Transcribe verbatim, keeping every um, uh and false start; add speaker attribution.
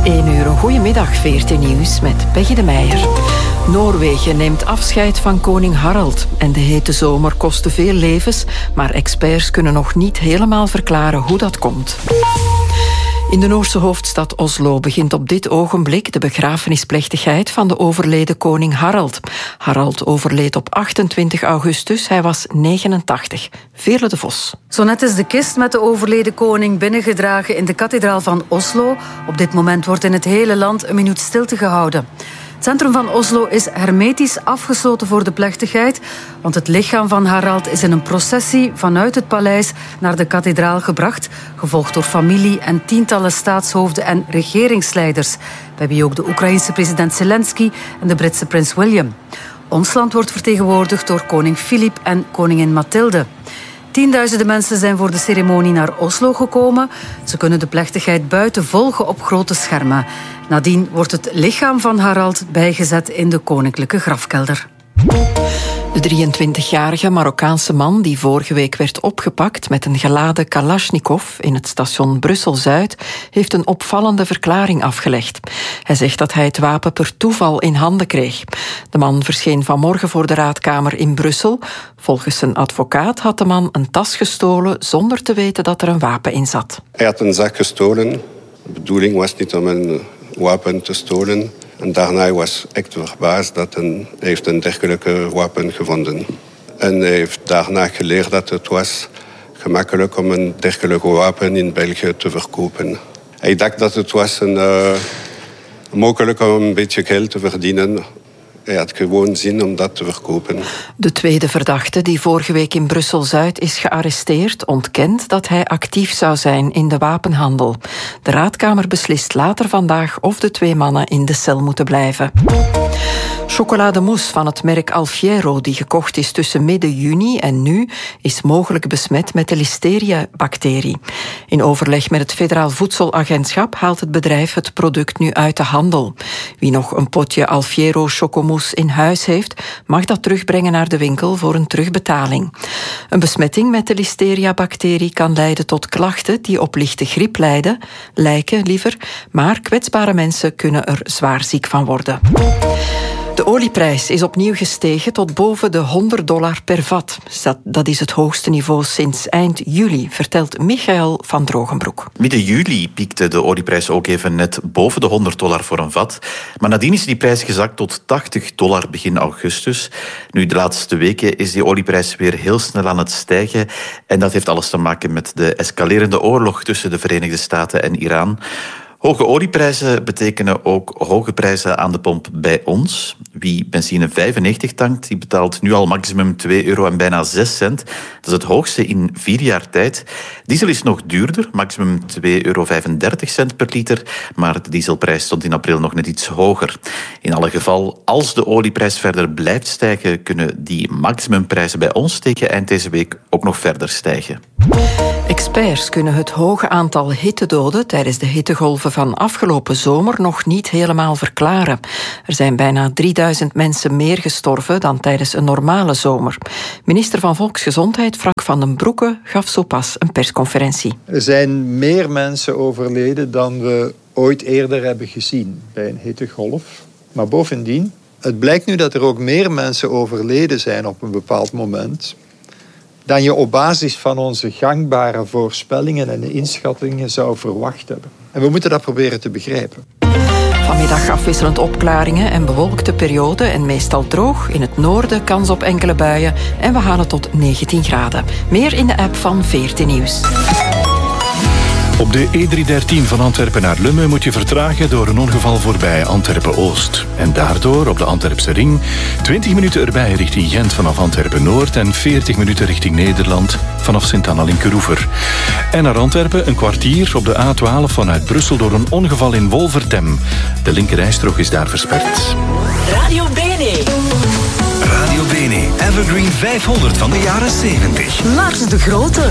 Speaker 1: één uur. Een goedemiddag, V R T Nieuws met Peggy de Meijer. Noorwegen neemt afscheid van koning Harald. En de hete zomer kostte veel levens, maar experts kunnen nog niet helemaal verklaren hoe dat komt. In de Noorse hoofdstad Oslo begint op dit ogenblik de begrafenisplechtigheid van de overleden koning Harald. Harald overleed op achtentwintig augustus, hij was negenentachtig. Veerle de Vos.
Speaker 2: Zo net is de kist met de overleden koning binnengedragen in de kathedraal van Oslo. Op dit moment wordt in het hele land een minuut stilte gehouden. Het centrum van Oslo is hermetisch afgesloten voor de plechtigheid, want het lichaam van Harald is in een processie vanuit het paleis naar de kathedraal gebracht, gevolgd door familie en tientallen staatshoofden en regeringsleiders, bij wie ook de Oekraïense president Zelensky en de Britse prins William. Ons land wordt vertegenwoordigd door koning Filip en koningin Mathilde. Tienduizenden mensen zijn voor de ceremonie naar Oslo gekomen. Ze kunnen de plechtigheid buiten volgen op grote schermen. Nadien wordt het lichaam van Harald bijgezet in de koninklijke grafkelder.
Speaker 1: De drieëntwintigjarige Marokkaanse man die vorige week werd opgepakt met een geladen Kalashnikov in het station Brussel-Zuid heeft een opvallende verklaring afgelegd. Hij zegt dat hij het wapen per toeval in handen kreeg. De man verscheen vanmorgen voor de raadkamer in Brussel. Volgens zijn advocaat had de man een tas gestolen zonder te weten dat er een wapen in zat.
Speaker 3: Hij had een zak gestolen. De bedoeling was niet om een wapen te stolen. En daarna was echt verbaasd dat een, hij heeft een dergelijke wapen gevonden. En hij heeft daarna geleerd dat het was gemakkelijk om een dergelijke wapen in België te verkopen. Hij dacht dat het was een, uh, mogelijk om een beetje geld te verdienen. Hij had gewoon zin om dat te verkopen.
Speaker 1: De tweede verdachte, die vorige week in Brussel-Zuid is gearresteerd, ontkent dat hij actief zou zijn in de wapenhandel. De raadkamer beslist later vandaag of de twee mannen in de cel moeten blijven. Chocolademousse van het merk Alfiero, die gekocht is tussen midden juni en nu, is mogelijk besmet met de Listeria-bacterie. In overleg met het Federaal Voedselagentschap haalt het bedrijf het product nu uit de handel. Wie nog een potje Alfiero chocomousse in huis heeft, mag dat terugbrengen naar de winkel voor een terugbetaling. Een besmetting met de Listeria-bacterie kan leiden tot klachten die op lichte griep lijden, lijken liever, maar kwetsbare mensen kunnen er zwaar ziek van worden. De olieprijs is opnieuw gestegen tot boven de honderd dollar per vat. Dat is het hoogste niveau sinds eind juli, vertelt Michael van Drogenbroek.
Speaker 4: Midden juli piekte de olieprijs ook even net boven de honderd dollar voor een vat. Maar nadien is die prijs gezakt tot tachtig dollar begin augustus. Nu, de laatste weken is die olieprijs weer heel snel aan het stijgen. En dat heeft alles te maken met de escalerende oorlog tussen de Verenigde Staten en Iran. Hoge olieprijzen betekenen ook hoge prijzen aan de pomp bij ons. Wie benzine vijfennegentig tankt, die betaalt nu al maximum twee euro en bijna zes cent. Dat is het hoogste in vier jaar tijd. Diesel is nog duurder, maximum twee euro vijfendertig cent per liter. Maar de dieselprijs stond in april nog net iets hoger. In alle geval, als de olieprijs verder blijft stijgen, kunnen die maximumprijzen bij ons tegen eind deze week ook nog verder stijgen.
Speaker 1: Experts kunnen het hoge aantal hittedoden tijdens de hittegolven van afgelopen zomer nog niet helemaal verklaren. Er zijn bijna drieduizend mensen meer gestorven dan tijdens een normale zomer. Minister van Volksgezondheid Frank van den Broeke gaf zo pas een persconferentie.
Speaker 5: Er zijn meer mensen overleden dan we ooit eerder hebben gezien bij een hittegolf. Maar bovendien, het blijkt nu dat er ook meer mensen overleden zijn op een bepaald moment dan je op basis van onze gangbare voorspellingen en inschattingen zou verwacht hebben. En we moeten dat proberen te begrijpen.
Speaker 1: Vanmiddag afwisselend opklaringen en bewolkte periode en meestal droog. In het noorden kans op enkele buien en we halen tot negentien graden. Meer in de app van V R T Nieuws.
Speaker 6: Op de E driehonderddertien van Antwerpen naar Lummen moet je vertragen door een ongeval voorbij Antwerpen-Oost. En daardoor op de Antwerpse ring twintig minuten erbij richting Gent vanaf Antwerpen-Noord en veertig minuten richting Nederland vanaf Sint-Anna-Linkeroever. En naar Antwerpen een kwartier op de A twaalf vanuit Brussel door een ongeval in Wolvertem. De linkerrijstrook is daar versperd.
Speaker 7: Radio Bene.
Speaker 8: Radio Bene, Evergreen vijfhonderd van de jaren zeventig.
Speaker 2: Lars de Grote.